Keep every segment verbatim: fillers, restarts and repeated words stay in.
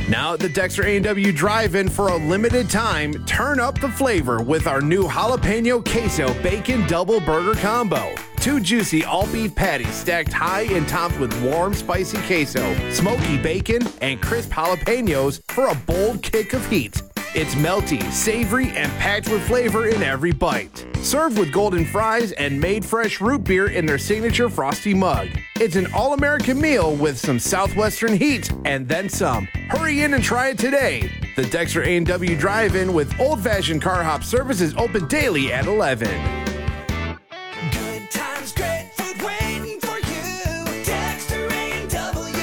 Now at the Dexter A and W Drive-In for a limited time, turn up the flavor with our new jalapeno queso bacon double burger combo. Two juicy all-beef patties stacked high and topped with warm, spicy queso, smoky bacon, and crisp jalapenos for a bold kick of heat. It's melty, savory, and packed with flavor in every bite. Served with golden fries and made fresh root beer in their signature frosty mug. It's an all-American meal with some Southwestern heat and then some. Hurry in and try it today. The Dexter A and W Drive-In with old-fashioned car hop service is open daily at eleven. Good times, great food waiting for you. Dexter A and W.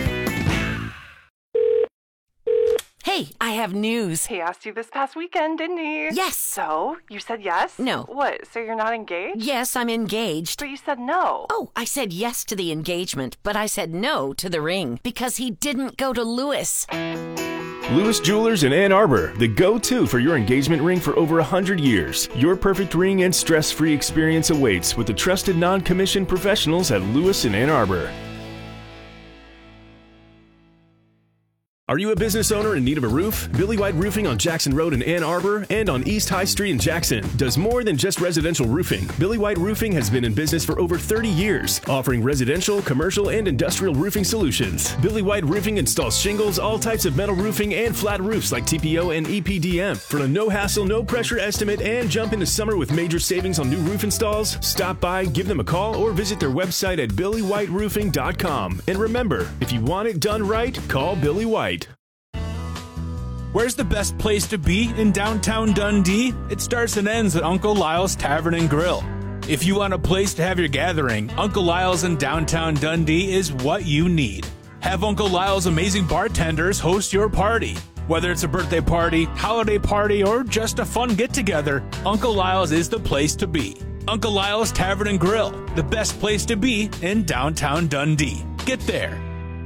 Hey, I have news. He asked you this past weekend, didn't he? Yes. So, you said yes? No. What, so you're not engaged? Yes, I'm engaged. But you said no. Oh, I said yes to the engagement, but I said no to the ring because he didn't go to Lewis. Lewis Jewelers in Ann Arbor, the go-to for your engagement ring for over one hundred years. Your perfect ring and stress-free experience awaits with the trusted non-commissioned professionals at Lewis in Ann Arbor. Are you a business owner in need of a roof? Billy White Roofing on Jackson Road in Ann Arbor and on East High Street in Jackson does more than just residential roofing. Billy White Roofing has been in business for over thirty years, offering residential, commercial, and industrial roofing solutions. Billy White Roofing installs shingles, all types of metal roofing, and flat roofs like T P O and E P D M. For a no-hassle, no-pressure estimate and jump into summer with major savings on new roof installs, stop by, give them a call, or visit their website at billy white roofing dot com. And remember, if you want it done right, call Billy White. Where's the best place to be in downtown Dundee? It starts and ends at Uncle Lyle's Tavern and Grill. If you want a place to have your gathering, Uncle Lyle's in downtown Dundee is what you need. Have Uncle Lyle's amazing bartenders host your party. Whether it's a birthday party, holiday party, or just a fun get-together, Uncle Lyle's is the place to be. Uncle Lyle's Tavern and Grill, the best place to be in downtown Dundee. Get there.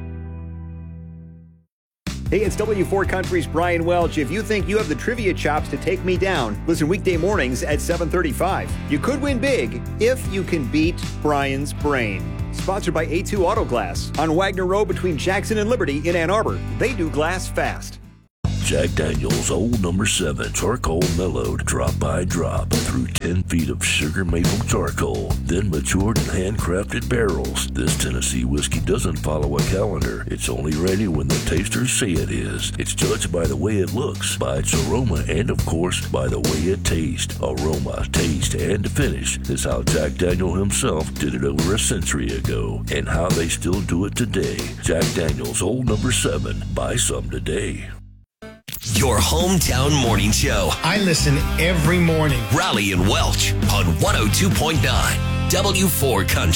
Hey, it's W four Country's Brian Welch. If you think you have the trivia chops to take me down, listen weekday mornings at seven thirty-five. You could win big if you can beat Brian's brain. Sponsored by A two Auto Glass on Wagner Road between Jackson and Liberty in Ann Arbor. They do glass fast. Jack Daniel's Old Number seven Charcoal Mellowed drop by drop through ten feet of sugar maple charcoal, then matured in handcrafted barrels. This Tennessee whiskey doesn't follow a calendar. It's only ready when the tasters say it is. It's judged by the way it looks, by its aroma, and of course, by the way it tastes. Aroma, taste, and finish is how Jack Daniel himself did it over a century ago, and how they still do it today. Jack Daniel's Old Number seven. Buy some today. Your hometown morning show. I listen every morning. Raleigh and Welch on one oh two point nine W four Country.